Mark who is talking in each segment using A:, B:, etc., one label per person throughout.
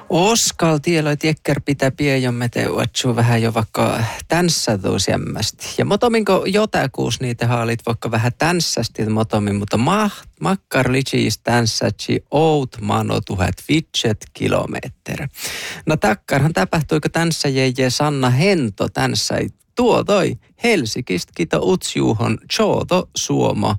A: Oskal tieloi tiekkär pitää piejommete uotsu vähän jo vaikka tänssatuusjämmästi. Ja motominko jotakuus niitä haalit vaikka vähän tänssästi motomin, mutta makkar lichis tänssätsi out mano 1500 kilometer. No takkarhan tapahtuiko tänssäjäjä Sanna Hento tänssäi tuotoi Helsingistä kita utsjuuhon Chooto Suomo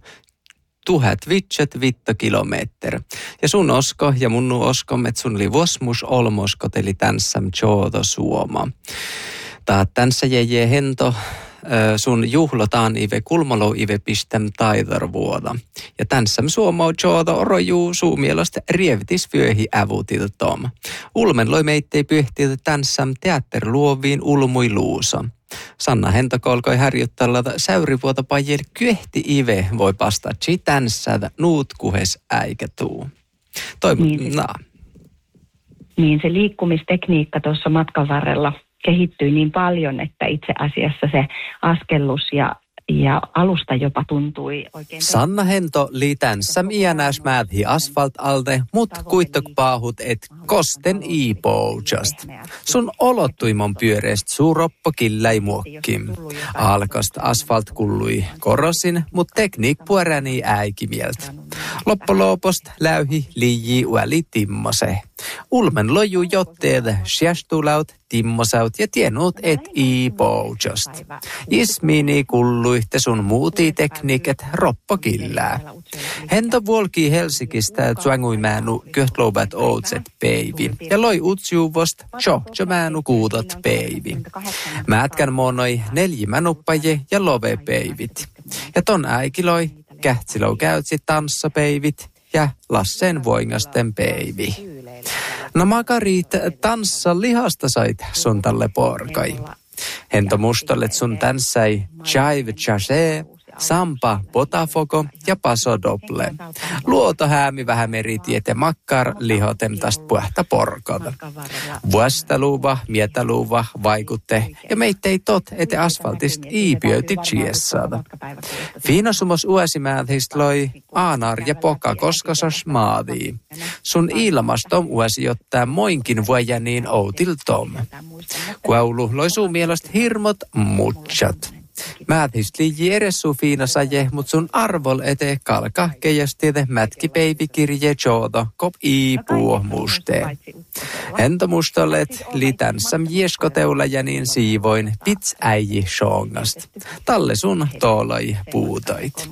A: 1500 kilometer. Ja sun osko ja munnu osko, että sun oli vuosmus olmoskot, eli tänssam Chooto Suomo. Taat tänssä jäjä hento sun juhlotaan ive kulmalo ive pistem taitarvuoda. Ja tänssam Suomo Chooto rojuu suumielestä rievtis vyöhi ävutiltom. Ulmen loi meittei pyhtiltä tänssam teatterluoviin ulmui luusa. Sanna Hento kolkoi harjoittella säyrivuota pajel kyehti ive voi pastatsi tänssä nuutkuhes äikä tuu.
B: Niin se liikkumistekniikka tuossa matkan varrella kehittyi niin paljon, että itse asiassa se askellus ja alusta jopa tuntui oikein...
A: Sanna Hento liitänsäm iänäs määdhi asfalt alde, mut kuittok paahut et kosten iipoujast. Sun olottuimon pyöreest suuroppo killäi muokkim. Alkast asfalt kullui korosin, mut tekniik puoräni äikimieltä. Loppoloopost läyhi liiji uäli timmose. Ulmen loju jotteed sjästulaut, timmosaut ja tienut et iipoujast. Ismini kullui te sun muuti tekniiket roppokillää. Hento vuolkii Helsingistä tsuanguimäänu köhtlouvat ootset peivi ja loi utsjuuvost tjohtjomäänu kuutot peivi. Määtkän monoi 4 mänuppaje ja love peivit. Ja ton äikiloi kähtsilou käytsi tanssapeivit ja Lassen voingasten peivi. No makarit tanssa lihasta sait sun talle porkai. Hento mustallet sun tänssäi Jive Chase, Sampa Botafogo ja Paso Doble. Luoto häämi vähän meritiete makkar lihotem tästä puhta porkota. Vuostaluuva, mietaluuva, vaikutte ja meittei tot ete asfaltist iipiöiti chiessaada. Fiinosumos uesimääthist loi aanar ja poka koskosas maadii. Sun ilmastom uesi ottaa moinkin vuojaniin outiltom. Kuaulu loi suu mielestä hirmot mutsat. Määthist liiji eressu fiinasaje, mut sun arvol ete kalka keijästiede mätkipeivikirje Chooto kop iipuu mustee. Hento mustollet litänssäm jeskoteula ja niin siivoin pits äiji shongast. Talle sun tooloi puutoit.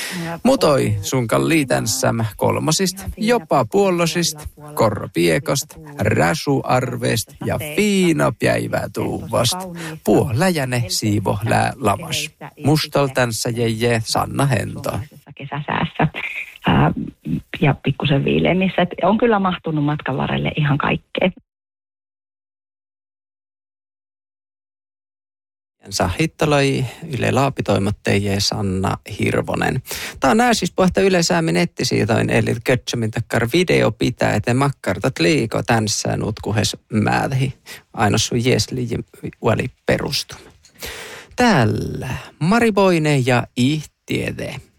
A: Mutoi sunkan liitänsäm kolmosist, jopa puollosist, korropiekost, räsuarvest ja fiino päivätuuvast. Puoläjäne siivo lää lamas. Mustal tänsä jäjä Sanna Hento.
B: Kesäsäässä ja pikkusen viileämissä. On kyllä mahtunut matkan varrelle ihan kaikkea.
A: Hittaloi Yle Laapitoimotteijä Sanna Hirvonen. Tämä on siis pohta yleisäämin nettisiitoin, eli kötsämin takkar video pitää, että makkartat liiko tänssään utkuhes määdhi. Aina sun jesli uoli perustu. Täällä Mari Boine ja Ihtiede.